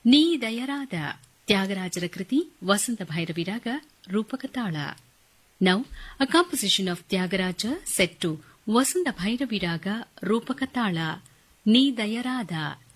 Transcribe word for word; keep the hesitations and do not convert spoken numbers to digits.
ನೀ ದಯರಾದ ತ್ಯಾಗರಾಜರ ಕೃತಿ ವಸಂತ ಭೈರವಿ ರಾಗ ರೂಪಕ ತಾಳ. Now a composition of Tyagaraja set to ವಸಂತ ಭೈರವಿ ರಾಗ ರೂಪಕ ತಾಳ. ನೀ ದಯರಾದ.